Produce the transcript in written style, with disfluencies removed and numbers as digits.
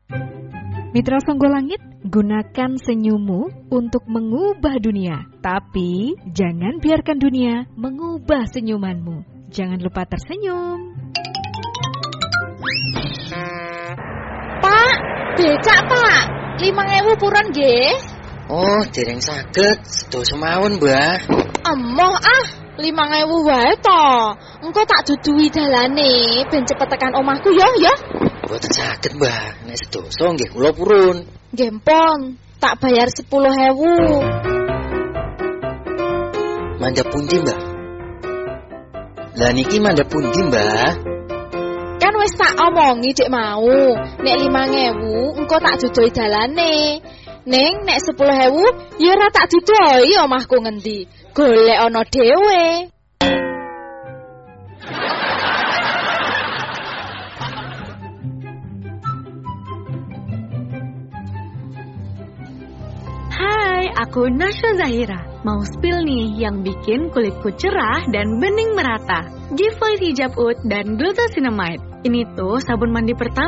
Mitra Songgolangit, gunakan senyummu untuk mengubah dunia. Tapi jangan biarkan dunia mengubah senyumanmu. Jangan lupa tersenyum. Pak, becak Pak, 5.000 purun nggih. Oh, dereng saged, sedoso mawon, Mbah. Emoh 5.000 wae to. Engko tak duduhi dalane ben cepet tekan omahku ya. Mboten saged, Mbah. Nek sedoso nggih kula purun. Nggih pon, tak bayar 10.000. Mandhap pundi, Mbah? Lah niki mandhap pundi, Mbah? Kan wis tak omongi dik mau, nek 5.000 engko tak duduhi dalane. Ning nek 10.000 ya ora tak duduhi omahku ngendi. Golek ana dhewe. Hai, aku Nasya Zahira. Mau spill nih yang bikin kulitku cerah dan bening merata. Giveaway hijab oud dan glucosinamide. Ini tuh sabun mandi pertama